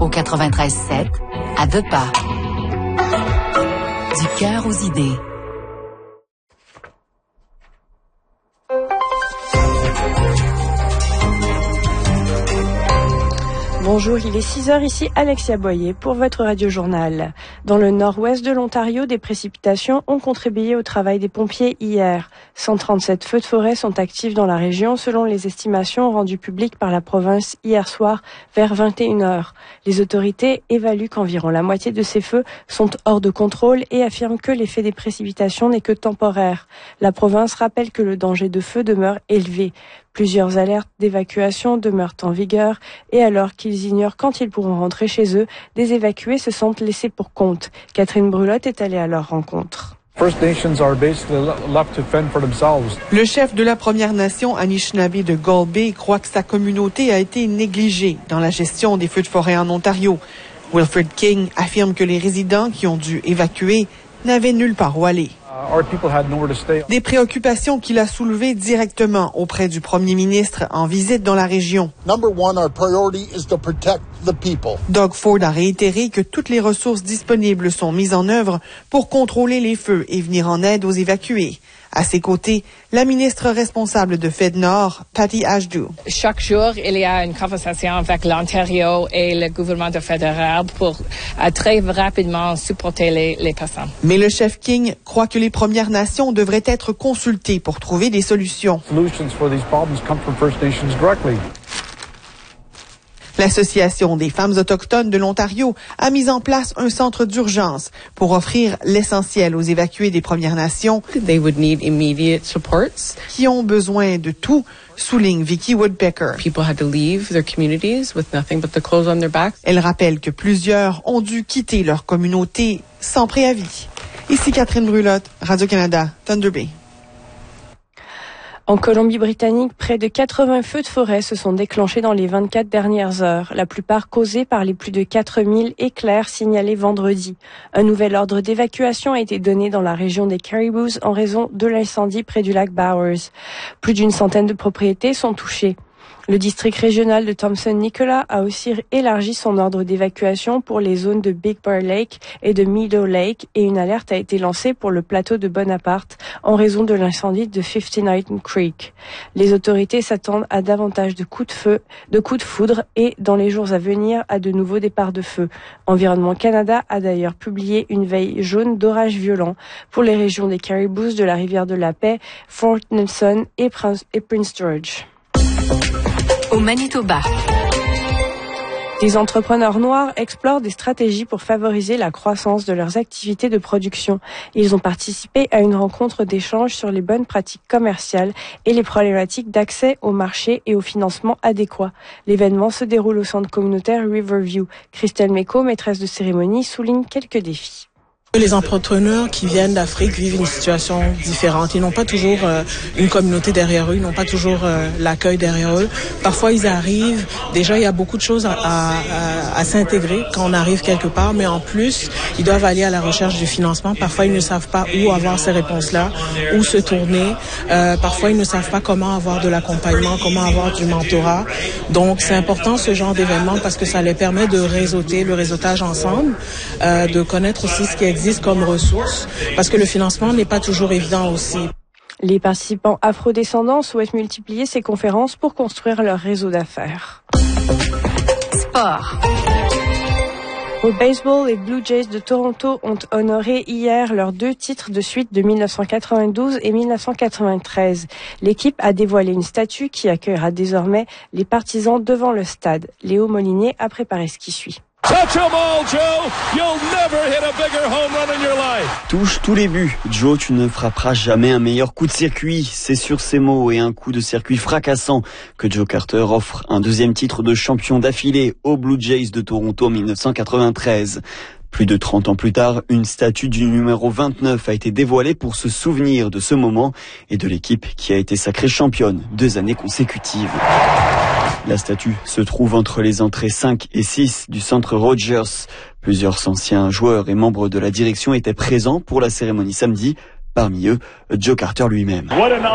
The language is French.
au 93.7, à deux pas. Du cœur aux idées. Bonjour, il est 6h ici, Alexia Boyer pour votre radio-journal. Dans le nord-ouest de l'Ontario, des précipitations ont contribué au travail des pompiers hier. 137 feux de forêt sont actifs dans la région selon les estimations rendues publiques par la province hier soir vers 21h. Les autorités évaluent qu'environ la moitié de ces feux sont hors de contrôle et affirment que l'effet des précipitations n'est que temporaire. La province rappelle que le danger de feu demeure élevé. Plusieurs alertes d'évacuation demeurent en vigueur et alors qu'ils ignorent quand ils pourront rentrer chez eux, des évacués se sentent laissés pour compte. Catherine Brulotte est allée à leur rencontre. Le chef de la Première Nation, Anishinaabe de Gull Bay, croit que sa communauté a été négligée dans la gestion des feux de forêt en Ontario. Wilfred King affirme que les résidents qui ont dû évacuer n'avaient nulle part où aller. Des préoccupations qu'il a soulevées directement auprès du premier ministre en visite dans la région. Doug Ford a réitéré que toutes les ressources disponibles sont mises en œuvre pour contrôler les feux et venir en aide aux évacués. À ses côtés, la ministre responsable de FedNord, Patty Ashdow. Chaque jour, il y a une conversation avec l'Ontario et le gouvernement fédéral pour très rapidement supporter les personnes. Mais le chef King croit que les Premières Nations devraient être consultées pour trouver des solutions. L'Association des femmes autochtones de l'Ontario a mis en place un centre d'urgence pour offrir l'essentiel aux évacués des Premières Nations qui ont besoin de tout, souligne Vicky Woodpecker. Elle rappelle que plusieurs ont dû quitter leur communauté sans préavis. Ici Catherine Brulotte, Radio-Canada, Thunder Bay. En Colombie-Britannique, près de 80 feux de forêt se sont déclenchés dans les 24 dernières heures, la plupart causés par les plus de 4000 éclairs signalés vendredi. Un nouvel ordre d'évacuation a été donné dans la région des Caribous en raison de l'incendie près du lac Bowers. Plus d'une centaine de propriétés sont touchées. Le district régional de Thompson-Nicolas a aussi élargi son ordre d'évacuation pour les zones de Big Bear Lake et de Meadow Lake et une alerte a été lancée pour le plateau de Bonaparte en raison de l'incendie de 59 Creek. Les autorités s'attendent à davantage de coups de foudre et, dans les jours à venir, à de nouveaux départs de feu. Environnement Canada a d'ailleurs publié une veille jaune d'orages violents pour les régions des Caribous, de la rivière de la Paix, Fort Nelson et Prince George. Au Manitoba. Les entrepreneurs noirs explorent des stratégies pour favoriser la croissance de leurs activités de production. Ils ont participé à une rencontre d'échange sur les bonnes pratiques commerciales et les problématiques d'accès au marché et au financement adéquat. L'événement se déroule au centre communautaire Riverview. Christelle Méco, maîtresse de cérémonie, souligne quelques défis. Les entrepreneurs qui viennent d'Afrique vivent une situation différente. Ils n'ont pas toujours une communauté derrière eux, ils n'ont pas toujours l'accueil derrière eux. Parfois, ils arrivent, déjà, il y a beaucoup de choses à s'intégrer quand on arrive quelque part, mais en plus, ils doivent aller à la recherche du financement. Parfois, ils ne savent pas où avoir ces réponses-là, où se tourner. Parfois, ils ne savent pas comment avoir de l'accompagnement, comment avoir du mentorat. Donc, c'est important ce genre d'événement parce que ça les permet de réseauter, le réseautage ensemble, de connaître aussi ce qui existe comme ressources, parce que le financement n'est pas toujours évident aussi. Les participants afrodescendants souhaitent multiplier ces conférences pour construire leur réseau d'affaires. Sport. Au baseball, les Blue Jays de Toronto ont honoré hier leurs 2 titres de suite de 1992 et 1993. L'équipe a dévoilé une statue qui accueillera désormais les partisans devant le stade. Léo Molinier a préparé ce qui suit. Touch 'em all, Joe. You'll never hit a bigger home run in your life. Touche tous les buts. Joe, tu ne frapperas jamais un meilleur coup de circuit. C'est sur ces mots et un coup de circuit fracassant que Joe Carter offre un 2e titre de champion d'affilée aux Blue Jays de Toronto en 1993. Plus de 30 ans plus tard, une statue du numéro 29 a été dévoilée pour se souvenir de ce moment et de l'équipe qui a été sacrée championne 2 années consécutives. La statue se trouve entre les entrées 5 et 6 du centre Rogers. Plusieurs anciens joueurs et membres de la direction étaient présents pour la cérémonie samedi. Parmi eux, Joe Carter lui-même.